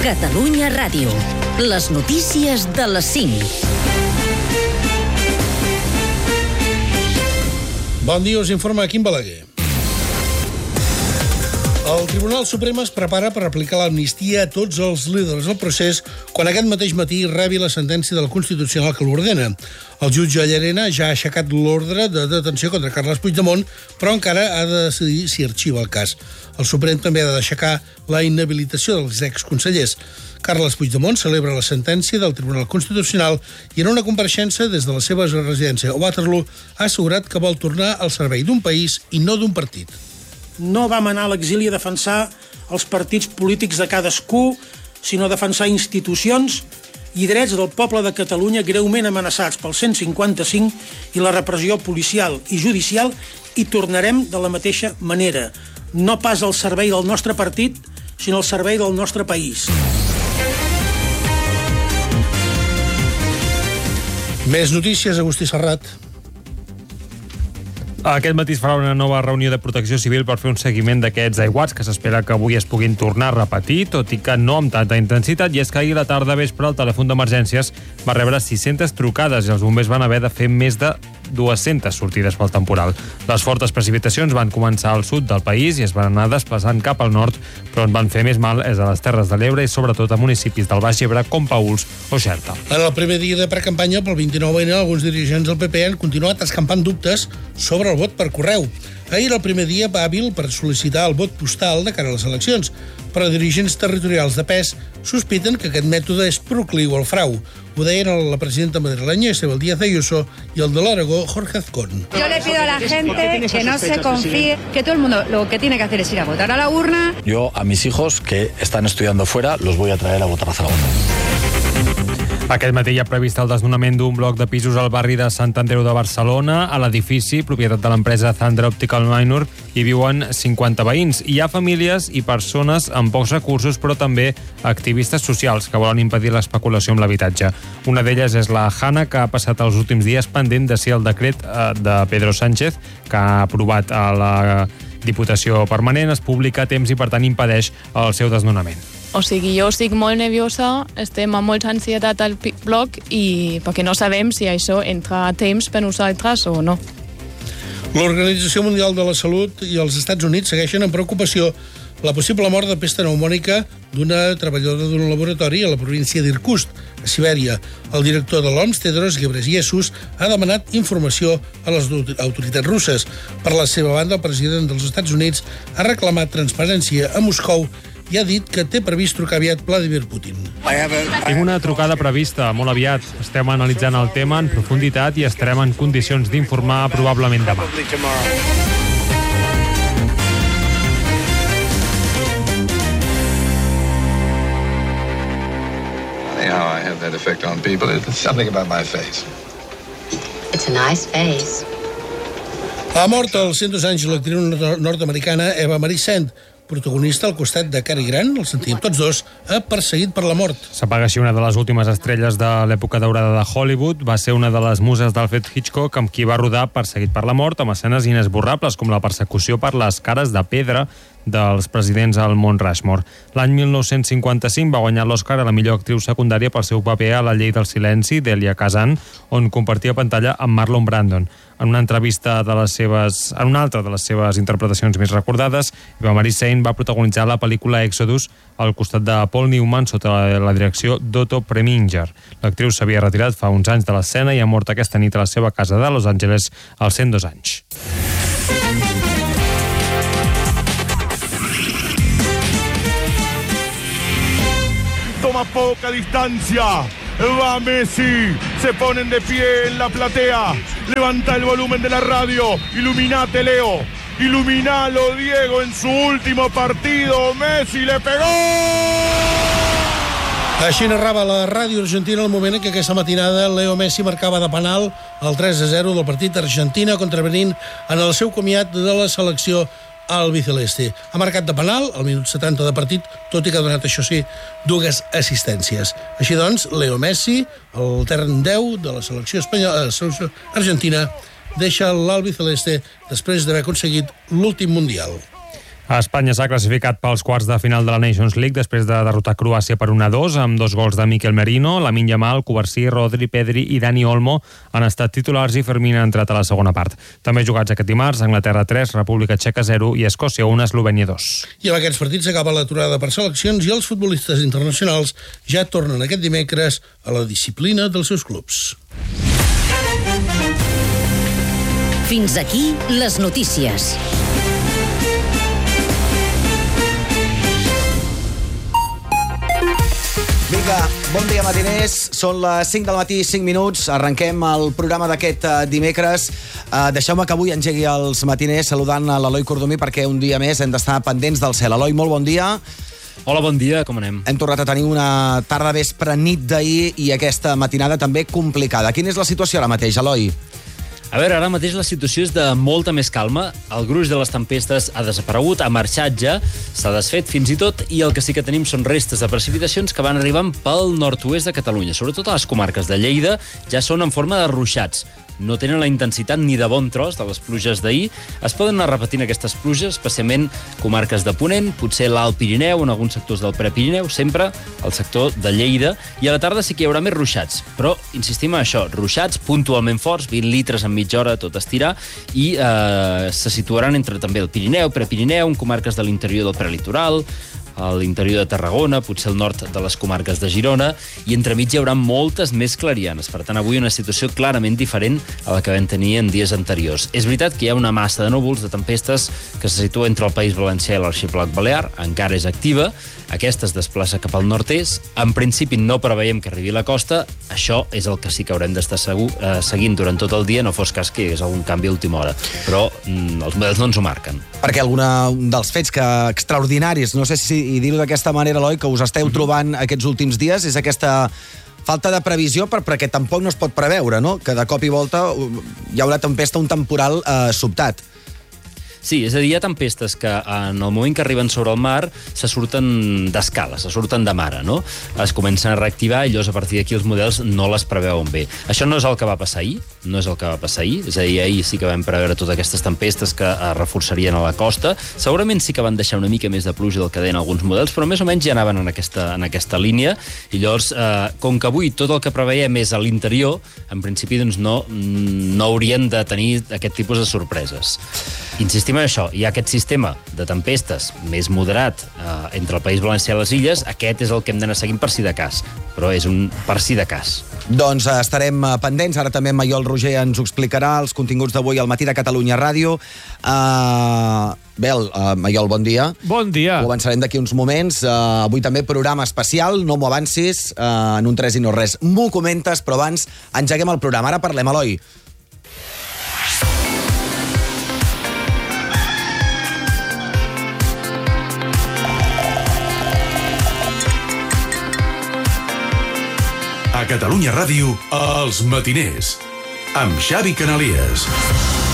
Catalunya Ràdio. Les notícies de les 5. Bon dia, us informa Quim Balaguer. El Tribunal Suprem es prepara per aplicar l'amnistia a tots els líders del procés quan aquest mateix matí rebi la sentència del Constitucional que l'ordena. El jutge Llarena ja ha aixecat l'ordre de detenció contra Carles Puigdemont, però encara ha de decidir si arxiva el cas. El Suprem també ha d'aixecar la inhabilitació dels exconsellers. Carles Puigdemont celebra la sentència del Tribunal Constitucional i en una compareixença des de la seva residència a Waterloo ha assegurat que vol tornar al servei d'un país i no d'un partit. No vam anar a l'exili a defensar els partits polítics de cadascú, sinó a defensar institucions i drets del poble de Catalunya greument amenaçats pel 155 i la repressió policial i judicial, i tornarem de la mateixa manera. No pas al servei del nostre partit, sinó al servei del nostre país. Més notícies, Agustí Serrat. Aquest matí es farà una nova reunió de Protecció Civil per fer un seguiment d'aquests aiguats que s'espera que avui es puguin tornar a repetir, tot i que no amb tanta intensitat, i és que ahir a la tarda vespre el telèfon d'emergències va rebre 600 trucades i els bombers van haver de fer més de 200 sortides pel temporal. Les fortes precipitacions van començar al sud del país i es van anar desplaçant cap al nord, però on van fer més mal és a les Terres de l'Ebre i sobretot a municipis del Baix Ebre com Paüls o Xerta. En el primer dia de precampanya pel 29N, alguns dirigents del PP han continuat escampant dubtes sobre el vot per correu. Ahir el primer dia hàbil per sol·licitar el vot postal de cara a les eleccions, però dirigents territorials de pes sospiten que aquest mètode és procliu al frau. Ho deien la presidenta madrilenya, Isabel Díaz Ayuso, y el de l'Aragó, Jorge Azcón. Yo le pido a la gente que no se confíe, que todo el mundo lo que tiene que hacer es ir a votar a la urna. Yo a mis hijos que están estudiando fuera los voy a traer a votar a Zaragoza. Aquest matí hi ha previst el desnonament d'un bloc de pisos al barri de Sant Andreu de Barcelona. A l'edifici, propietat de l'empresa Zandra Optical Minor, hi viuen 50 veïns. Hi ha famílies i persones amb pocs recursos, però també activistes socials que volen impedir l'especulació amb l'habitatge. Una d'elles és la Hanna, que ha passat els últims dies pendent de si el decret de Pedro Sánchez, que ha aprovat a la Diputació Permanent, es publica a temps i, per tant, impedeix el seu desnonament. O sigui, jo estic molt nerviosa, estem amb molta ansietat al bloc i perquè no sabem si això entra a temps per nosaltres o no. L'Organització Mundial de la Salut i els Estats Units segueixen amb preocupació la possible mort de pesta pneumònica d'una treballadora d'un laboratori a la província d'Irkutsk, a Sibèria. El director de l'OMS, Tedros Ghebreyesus, ha demanat informació a les autoritats russes. Per la seva banda, el president dels Estats Units ha reclamat transparència a Moscou i ha dit que té previst trucar aviat Vladimir Putin. Tinc una trucada prevista molt aviat. Estem analitzant el tema en profunditat i estarem en condicions d'informar probablement demà. How I have that effect on people. It's something about my face. It's a nice face. Ha mort als 102 anys l'actriu nord-americana Eva Marie Saint, protagonista al costat de Cary Grant, el sentim tots dos, ha perseguit per la mort. S'apaga així una de les últimes estrelles de l'època daurada de Hollywood. Va ser una de les muses d'Alfred Hitchcock amb qui va rodar Perseguit per la mort, amb escenes inesborrables com la persecució per les cares de pedra dels presidents al Mont Rushmore. L'any 1955 va guanyar l'Oscar a la millor actriu secundària pel seu paper a La llei del silenci, d'Elia Kazan, on compartia pantalla amb Marlon Brando. En una altra de les seves interpretacions més recordades, Eva Marie Saint va protagonitzar la pel·lícula Exodus al costat de Paul Newman sota la direcció d'Otto Preminger. L'actriu s'havia retirat fa uns anys de l'escena i ha mort aquesta nit a la seva casa de Los Angeles als 102 anys. Toma poca distancia, va Messi, se ponen de pie en la platea, levanta el volumen de la radio, iluminate Leo, iluminalo Diego en su último partido, Messi le pegó! Així narrava la ràdio argentina el moment en què aquesta matinada Leo Messi marcava de penal el 3-0 del partit Argentina contravenint en el seu comiat de la selecció albiceleste. Ha marcat de penal al minut 70 de partit, tot i que ha donat, això sí, 2 assistències. Així doncs, Leo Messi, el tern 10 de la selecció espanyola, selecció argentina, deixa l'albiceleste després d'haver aconseguit l'últim Mundial. Espanya s'ha classificat pels quarts de final de la Nations League després de derrotar Croàcia per 1-2 amb 2 gols de Mikel Merino. Lamine Yamal, Cubarsí, Rodri, Pedri i Dani Olmo han estat titulars i Fermín ha entrat a la segona part. També jugats aquest dimarts, Anglaterra 3, República Txeca 0 i Escòcia 1, Eslovènia 2. I amb aquests partits acaba l'aturada per seleccions i els futbolistes internacionals ja tornen aquest dimecres a la disciplina dels seus clubs. Fins aquí les notícies. Vinga, bon dia matiners, són les 5 del matí, 5 minuts, arrenquem el programa d'aquest dimecres. Deixeu-me que avui engegui els matiners saludant a l'Eloi Cordomí perquè un dia més hem d'estar pendents del cel. Eloi, molt bon dia. Hola, bon dia, com anem? Hem tornat a tenir una tarda vespre nit d'ahir i aquesta matinada també complicada. Quina és la situació ara mateix, Eloi? A veure, ara mateix la situació és de molta més calma. El gruix de les tempestes ha desaparegut, ha marxat ja, s'ha desfet fins i tot, i el que sí que tenim són restes de precipitacions que van arribant pel nord-oest de Catalunya. Sobretot a les comarques de Lleida ja són en forma de ruixats. No tenen la intensitat ni de bon tros de les pluges d'ahir. Es poden anar repetint aquestes pluges, especialment comarques de Ponent, potser l'Alt Pirineu, en alguns sectors del Prepirineu, sempre al sector de Lleida, i a la tarda sí que hi haurà més ruixats. Però insistim en això, ruixats puntualment forts, 20 litres en mitja hora, tot estirar, i se situaran entre també el Pirineu, Prepirineu, en comarques de l'interior del prelitoral, a l'interior de Tarragona, potser al nord de les comarques de Girona, i entremig hi haurà moltes més clarianes. Per tant, avui una situació clarament diferent a la que vam tenir en dies anteriors. És veritat que hi ha una massa de núvols, de tempestes, que se situa entre el País Valencià i l'arxipèlag Balear, encara és activa, aquesta es desplaça cap al nord-est, en principi no preveiem que arribi a la costa, això és el que sí que haurem d'estar seguint durant tot el dia, no fos cas que hi hagués algun canvi a última hora, però els models no ens ho marquen. Perquè algun dels fets extraordinaris, no sé si dir-ho d'aquesta manera, Eloi, que us esteu trobant aquests últims dies, és aquesta falta de previsió, perquè tampoc no es pot preveure, no? Que de cop i volta hi ha una tempesta, un temporal sobtat. Sí, és a dir, hi ha tempestes que en el moment que arriben sobre el mar se surten d'escala, se surten de mare, no? Es comencen a reactivar i llavors a partir d'aquí els models no les preveuen bé. Això no és el que va passar ahir, és a dir, ahir sí que vam preveure totes aquestes tempestes que es reforçarien a la costa. Segurament sí que van deixar una mica més de pluja del que deien alguns models, però més o menys ja anaven en aquesta línia, i llavors, com que avui tot el que preveiem és a l'interior, en principi doncs, no haurien de tenir aquest tipus de sorpreses. Insistim en això, hi ha aquest sistema de tempestes més moderat entre el País Valencià i les Illes, aquest és el que hem d'anar seguint per si de cas, però és un per si de cas. Doncs estarem pendents, ara també Maiol Roger ens ho explicarà, els continguts d'avui al Matí de Catalunya Ràdio. Maiol, bon dia. Bon dia. Ho avançarem d'aquí uns moments. Avui també programa especial, no m'ho avancis, en un 3 i no res. M'ho comentes, però abans engeguem el programa. Ara parlem, Eloi. A Catalunya Ràdio, Els Matiners, amb Xavi Canalies.